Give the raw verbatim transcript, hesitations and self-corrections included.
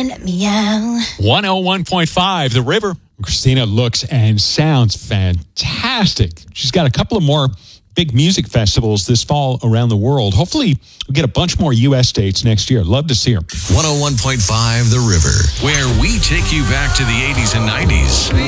let me out. one oh one point five, The River. Christina looks and sounds fantastic. She's got a couple of more big music festivals this fall around the world. Hopefully, we get a bunch more U S dates next year. Love to see her. one oh one point five The River, where we take you back to the eighties and nineties.